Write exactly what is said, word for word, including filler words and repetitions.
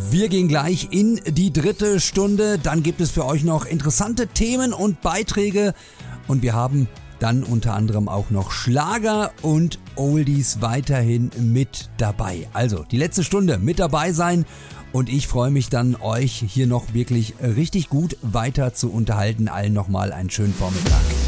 Wir gehen gleich in die dritte Stunde. Dann gibt es für euch noch interessante Themen und Beiträge. Und wir haben dann unter anderem auch noch Schlager und Oldies weiterhin mit dabei. Also die letzte Stunde mit dabei sein. Und ich freue mich dann, euch hier noch wirklich richtig gut weiter zu unterhalten. Allen nochmal einen schönen Vormittag.